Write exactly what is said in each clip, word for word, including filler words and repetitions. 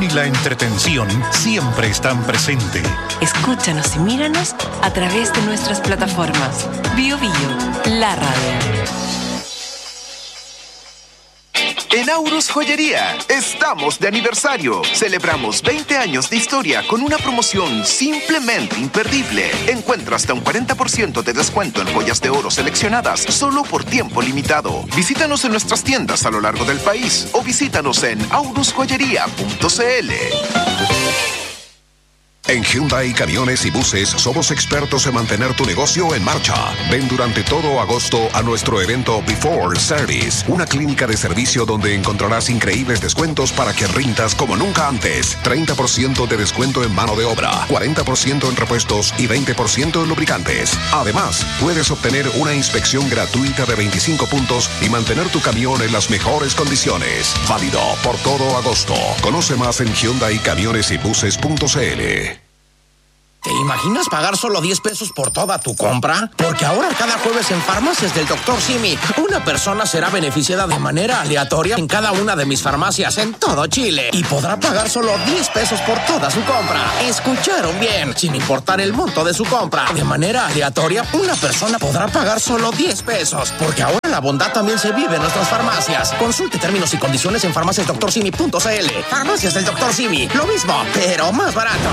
y la entretención siempre están presentes. Escúchanos y míranos a través de nuestras plataformas. Bio Bio, la radio. En Aurus Joyería estamos de aniversario. Celebramos veinte años de historia con una promoción simplemente imperdible. Encuentra hasta un cuarenta por ciento de descuento en joyas de oro seleccionadas solo por tiempo limitado. Visítanos en nuestras tiendas a lo largo del país o visítanos en aurus joyería punto c l. En Hyundai Camiones y Buses somos expertos en mantener tu negocio en marcha. Ven durante todo agosto a nuestro evento Before Service, una clínica de servicio donde encontrarás increíbles descuentos para que rindas como nunca antes. treinta por ciento de descuento en mano de obra, cuarenta por ciento en repuestos y veinte por ciento en lubricantes. Además, puedes obtener una inspección gratuita de veinticinco puntos y mantener tu camión en las mejores condiciones. Válido por todo agosto. Conoce más en hyundai camiones y buses punto c l. ¿Te imaginas pagar solo diez pesos por toda tu compra? Porque ahora cada jueves en Farmacias del doctor Simi, una persona será beneficiada de manera aleatoria en cada una de mis farmacias en todo Chile y podrá pagar solo diez pesos por toda su compra. ¿Escucharon bien? Sin importar el monto de su compra, de manera aleatoria, una persona podrá pagar solo diez pesos. Porque ahora la bondad también se vive en nuestras farmacias. Consulte términos y condiciones en farmacias doctor simi punto c l. Farmacias del doctor Simi, lo mismo, pero más barato.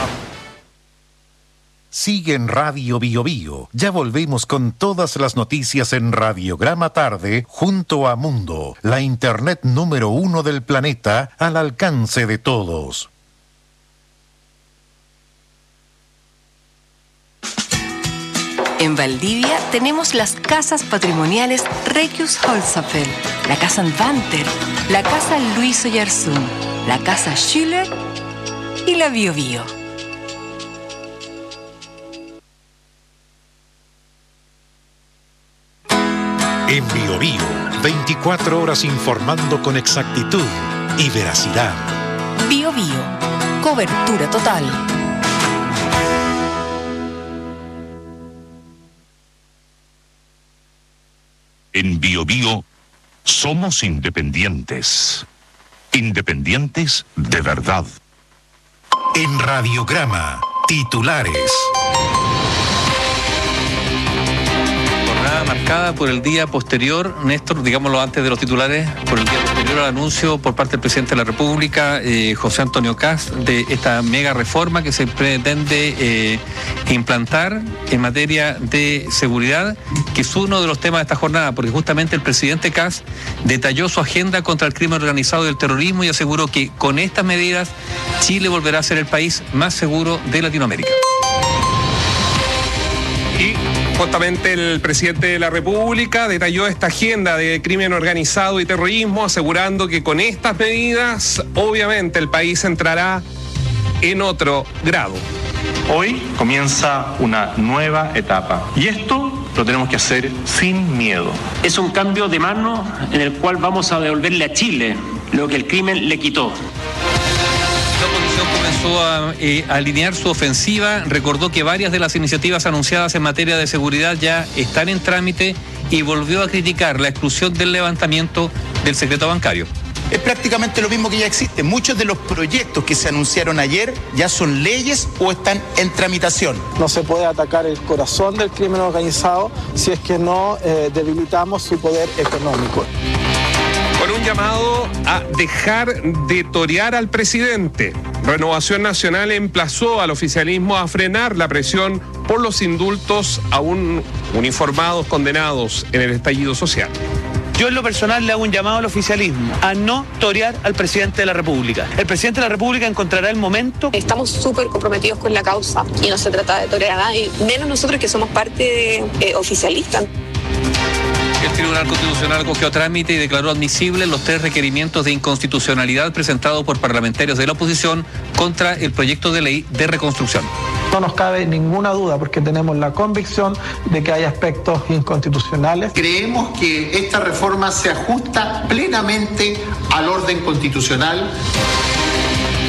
Sigue en Radio Bio Bio. Ya volvemos con todas las noticias en Radiograma Tarde junto a Mundo, la internet número uno del planeta al alcance de todos. En Valdivia tenemos las casas patrimoniales Regius Holzapfel, la casa Vanter, la casa Luis Oyarzún, la casa Schüller y la Bio Bio. En Bio Bio, veinticuatro horas informando con exactitud y veracidad. Bio Bio, cobertura total. En Bio Bio somos independientes. Independientes de verdad. En Radiograma, titulares. Marcada por el día posterior, Néstor, digámoslo antes de los titulares, por el día posterior al anuncio por parte del presidente de la República, eh, José Antonio Kast, de esta mega reforma que se pretende eh, implantar en materia de seguridad, que es uno de los temas de esta jornada, porque justamente el presidente Kast detalló su agenda contra el crimen organizado y el terrorismo y aseguró que con estas medidas Chile volverá a ser el país más seguro de Latinoamérica. Y justamente el presidente de la República detalló esta agenda de crimen organizado y terrorismo, asegurando que con estas medidas, obviamente, el país entrará en otro grado. Hoy comienza una nueva etapa y esto lo tenemos que hacer sin miedo. Es un cambio de mano en el cual vamos a devolverle a Chile lo que el crimen le quitó. La oposición comenzó a, eh, a alinear su ofensiva, recordó que varias de las iniciativas anunciadas en materia de seguridad ya están en trámite y volvió a criticar la exclusión del levantamiento del secreto bancario. Es prácticamente lo mismo que ya existe. Muchos de los proyectos que se anunciaron ayer ya son leyes o están en tramitación. No se puede atacar el corazón del crimen organizado si es que no eh, debilitamos su poder económico. Con un llamado a dejar de torear al presidente, Renovación Nacional emplazó al oficialismo a frenar la presión por los indultos a un uniformados condenados en el estallido social. Yo en lo personal le hago un llamado al oficialismo a no torear al presidente de la República. El presidente de la República encontrará el momento. Estamos súper comprometidos con la causa y no se trata de torear a nadie, menos nosotros que somos parte de, eh, oficialistas. El Tribunal Constitucional acogió a trámite y declaró admisibles los tres requerimientos de inconstitucionalidad presentados por parlamentarios de la oposición contra el proyecto de ley de reconstrucción. No nos cabe ninguna duda porque tenemos la convicción de que hay aspectos inconstitucionales. Creemos que esta reforma se ajusta plenamente al orden constitucional.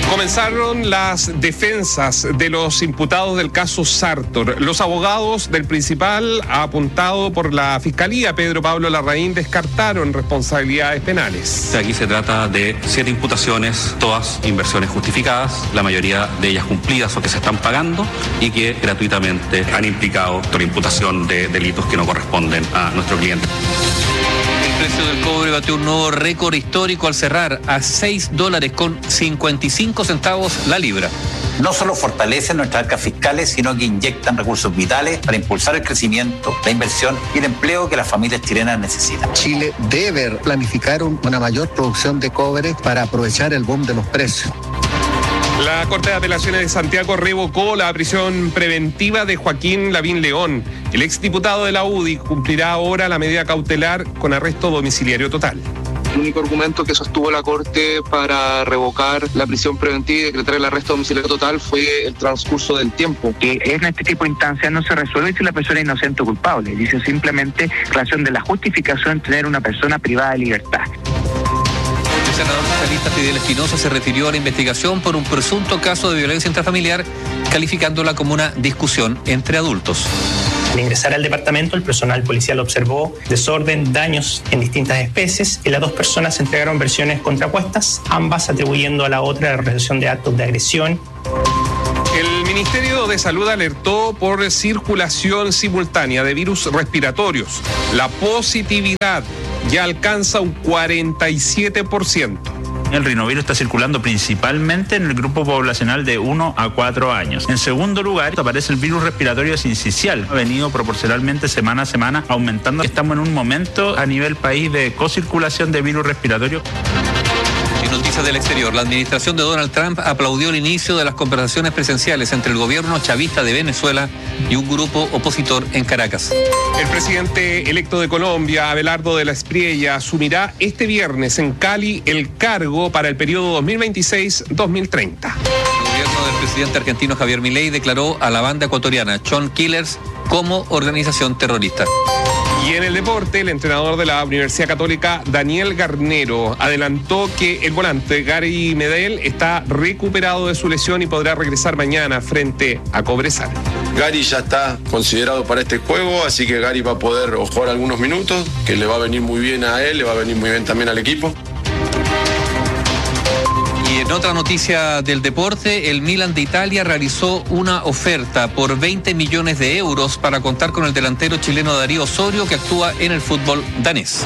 Comenzaron las defensas de los imputados del caso Sartor. Los abogados del principal, apuntado por la Fiscalía, Pedro Pablo Larraín, descartaron responsabilidades penales. Aquí se trata de siete imputaciones, todas inversiones justificadas, la mayoría de ellas cumplidas o que se están pagando y que gratuitamente han implicado la imputación de delitos que no corresponden a nuestro cliente. El precio del cobre batió un nuevo récord histórico al cerrar a seis dólares con cincuenta y cinco centavos la libra. No solo fortalecen nuestras arcas fiscales, sino que inyectan recursos vitales para impulsar el crecimiento, la inversión y el empleo que las familias chilenas necesitan. Chile debe planificar una mayor producción de cobre para aprovechar el boom de los precios. La Corte de Apelaciones de Santiago revocó la prisión preventiva de Joaquín Lavín León. El exdiputado de la U D I cumplirá ahora la medida cautelar con arresto domiciliario total. El único argumento que sostuvo la Corte para revocar la prisión preventiva y decretar el arresto domiciliario total fue el transcurso del tiempo. Que en este tipo de instancias no se resuelve si la persona es inocente o culpable. Dice simplemente relación de la justificación de tener una persona privada de libertad. El senador socialista Fidel Espinosa se refirió a la investigación por un presunto caso de violencia intrafamiliar, calificándola como una discusión entre adultos. Al ingresar al departamento, el personal policial observó desorden, daños en distintas especies y las dos personas entregaron versiones contrapuestas, ambas atribuyendo a la otra la realización de actos de agresión. El Ministerio de Salud alertó por circulación simultánea de virus respiratorios. La positividad ya alcanza un cuarenta y siete por ciento. El rinovirus está circulando principalmente en el grupo poblacional de uno a cuatro años. En segundo lugar, aparece el virus respiratorio sincicial. Ha venido proporcionalmente semana a semana aumentando. Estamos en un momento a nivel país de cocirculación de virus respiratorio. En noticias del exterior, la administración de Donald Trump aplaudió el inicio de las conversaciones presenciales entre el gobierno chavista de Venezuela y un grupo opositor en Caracas. El presidente electo de Colombia, Abelardo de la Espriella, asumirá este viernes en Cali el cargo para el periodo dos mil veintiséis a dos mil treinta. El gobierno del presidente argentino Javier Milei declaró a la banda ecuatoriana Chon Killers como organización terrorista. Y en el deporte, el entrenador de la Universidad Católica, Daniel Garnero, adelantó que el volante Gary Medel está recuperado de su lesión y podrá regresar mañana frente a Cobresal. Gary ya está considerado para este juego, así que Gary va a poder jugar algunos minutos, que le va a venir muy bien a él, le va a venir muy bien también al equipo. Y en otra noticia del deporte, el Milan de Italia realizó una oferta por veinte millones de euros para contar con el delantero chileno Darío Osorio, que actúa en el fútbol danés.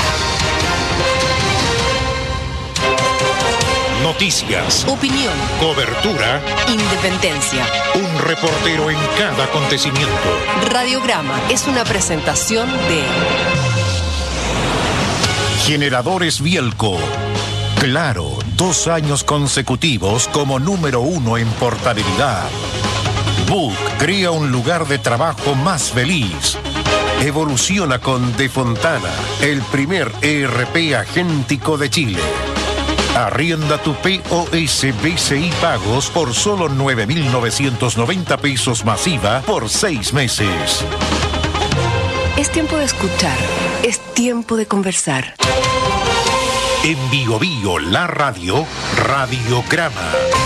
Noticias, opinión, cobertura, independencia. Un reportero en cada acontecimiento. Radiograma es una presentación de Generadores Bielco. Claro, dos años consecutivos como número uno en portabilidad. Book crea un lugar de trabajo más feliz. Evoluciona con De Fontana, el primer E R P agéntico de Chile. Arrienda tu P O S B C I pagos por solo nueve mil novecientos noventa pesos masiva por seis meses. Es tiempo de escuchar, es tiempo de conversar. En Bio Bio, la radio, Radiograma.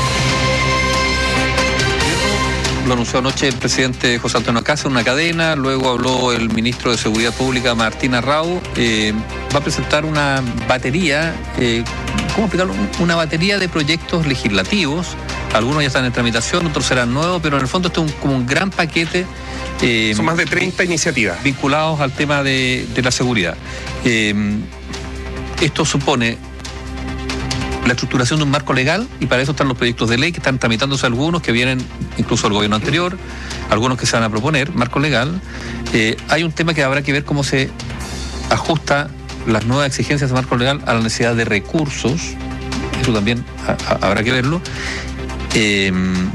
Lo anunció anoche el presidente José Antonio Kast en una cadena, luego habló el ministro de Seguridad Pública, Martín Arrau. Eh, va a presentar una batería, eh, ¿cómo explicarlo? Una batería de proyectos legislativos. Algunos ya están en tramitación, otros serán nuevos, pero en el fondo esto es un, como un gran paquete. Eh, Son más de treinta iniciativas vinculados al tema de, de la seguridad. Eh, Esto supone la estructuración de un marco legal y para eso están los proyectos de ley que están tramitándose algunos que vienen incluso del gobierno anterior, algunos que se van a proponer, marco legal. Eh, hay un tema que habrá que ver cómo se ajusta las nuevas exigencias de marco legal a la necesidad de recursos, eso también a, a, habrá que verlo. Eh,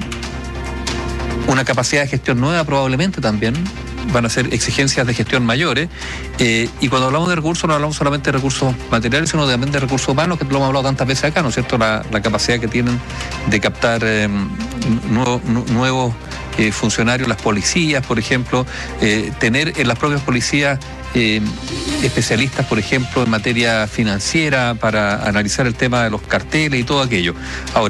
una capacidad de gestión nueva probablemente también. Van a ser exigencias de gestión mayores, eh, y cuando hablamos de recursos no hablamos solamente de recursos materiales, sino también de recursos humanos, que lo hemos hablado tantas veces acá, ¿no es cierto? La, la capacidad que tienen de captar eh, nuevo, nuevos eh, funcionarios, las policías, por ejemplo, eh, tener en las propias policías eh, especialistas, por ejemplo, en materia financiera para analizar el tema de los carteles y todo aquello. Ahora,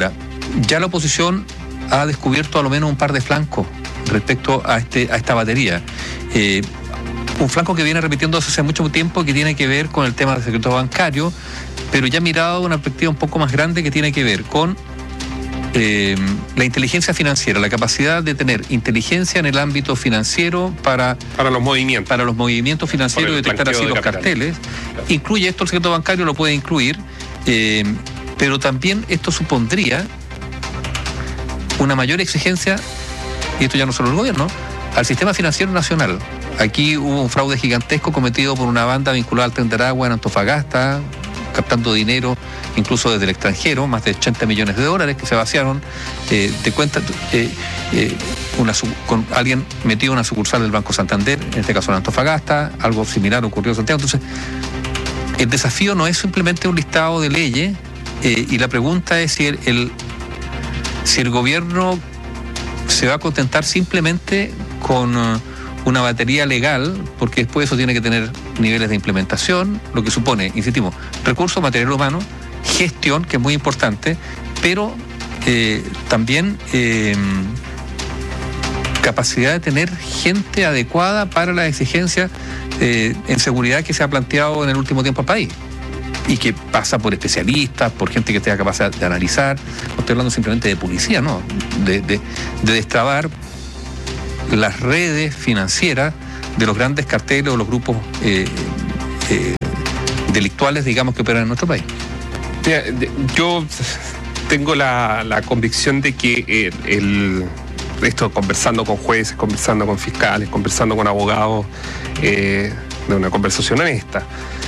ya la oposición ha descubierto a lo menos un par de flancos respecto a, este, a esta batería. Eh, un flanco que viene repitiéndose hace mucho tiempo, que tiene que ver con el tema del secreto bancario, pero ya mirado de una perspectiva un poco más grande, que tiene que ver con eh, la inteligencia financiera, la capacidad de tener inteligencia en el ámbito financiero para, para los movimientos para los movimientos financieros y detectar así de los carteles. Incluye esto, el secreto bancario lo puede incluir, eh, pero también esto supondría una mayor exigencia, y esto ya no solo el gobierno, al sistema financiero nacional. Aquí hubo un fraude gigantesco cometido por una banda vinculada al Tren de Aragua en Antofagasta, captando dinero incluso desde el extranjero, más de ochenta millones de dólares que se vaciaron eh, de cuenta, eh, eh, una, con alguien metido en una sucursal del Banco Santander, en este caso en Antofagasta. Algo similar ocurrió en Santiago. Entonces, el desafío no es simplemente un listado de leyes, eh, y la pregunta es si el, el, si el gobierno se va a contentar simplemente con uh, una batería legal, porque después eso tiene que tener niveles de implementación, lo que supone, insistimos, recursos, material humano, gestión, que es muy importante, pero eh, también eh, capacidad de tener gente adecuada para las exigencias eh, en seguridad que se ha planteado en el último tiempo al país, y que pasa por especialistas, por gente que tenga capacidad de analizar. No estoy hablando simplemente de policía, no, de, de, de destrabar las redes financieras de los grandes carteles o los grupos eh, eh, delictuales, digamos, que operan en nuestro país. Yo tengo la, la convicción de que el, el, esto, conversando con jueces, conversando con fiscales, conversando con abogados, eh, de una conversación honesta,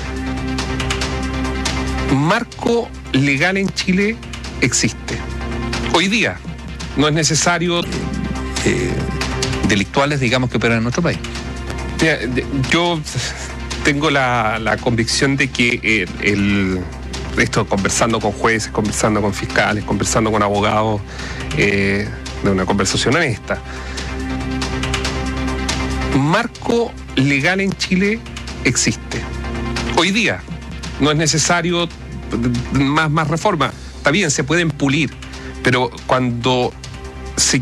marco legal en Chile existe. Hoy día no es necesario eh, delictuales, digamos, que operan en nuestro país. Yo tengo la, la convicción de que el, el, esto, conversando con jueces, conversando con fiscales, conversando con abogados, eh, de una conversación honesta, marco legal en Chile existe. Hoy día no es necesario más, más reforma. Está bien, se pueden pulir, pero cuando se